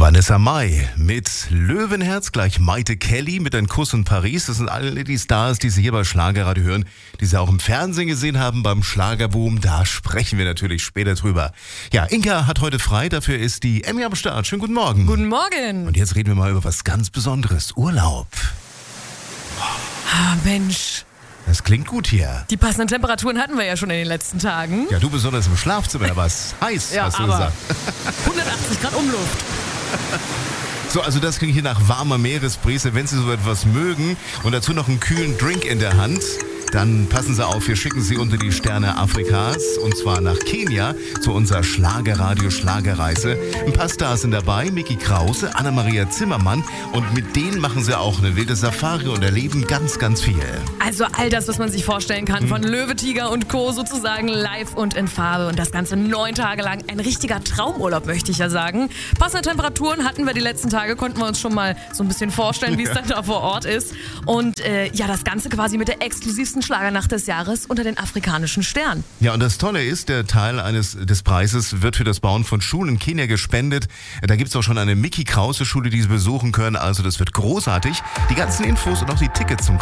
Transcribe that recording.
Vanessa Mai mit Löwenherz, gleich Maite Kelly mit Ein Kuss in Paris. Das sind alle die Stars, die Sie hier bei Schlagerradio hören, die Sie auch im Fernsehen gesehen haben beim Schlagerboom. Da sprechen wir natürlich später drüber. Ja, Inka hat heute frei, dafür ist die Emmy am Start. Schönen guten Morgen. Guten Morgen. Und jetzt reden wir mal über was ganz Besonderes. Urlaub. Ah, Mensch. Das klingt gut hier. Die passenden Temperaturen hatten wir ja schon in den letzten Tagen. Ja, du besonders im Schlafzimmer, da war es heiß, Ja, hast du aber gesagt. 180 Grad Umluft. So, also das klingt hier nach warmer Meeresbrise. Wenn Sie so etwas mögen und dazu noch einen kühlen Drink in der Hand, dann passen Sie auf, wir schicken Sie unter die Sterne Afrikas und zwar nach Kenia zu unserer Schlagerradio-Schlagerreise. Ein paar Stars sind dabei, Micky Krause, Anna-Maria Zimmermann und mit denen machen Sie auch eine wilde Safari und erleben ganz, ganz viel. Also all das, was man sich vorstellen kann, von Löwe, Tiger und Co. sozusagen live und in Farbe und das Ganze 9 Tage lang. Ein richtiger Traumurlaub, möchte ich ja sagen. Passende Temperaturen hatten wir die letzten Tage, konnten wir uns schon mal so ein bisschen vorstellen, wie es dann da vor Ort ist. Und ja, das Ganze quasi mit der exklusivsten Schlagernacht des Jahres unter den afrikanischen Sternen. Ja, und das Tolle ist, der Teil des Preises wird für das Bauen von Schulen in Kenia gespendet. Da gibt es auch schon eine Micky Krause Schule, die Sie besuchen können. Also das wird großartig. Die ganzen Infos und auch die Tickets zum